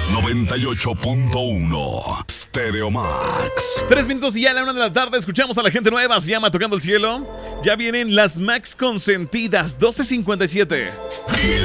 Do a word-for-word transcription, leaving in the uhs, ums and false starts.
noventa y ocho punto uno Stereo Max. Tres minutos y ya a la una de la tarde escuchamos a la gente nueva. Se llama Tocando el Cielo. Ya vienen las Max Consentidas, doce cincuenta y siete. El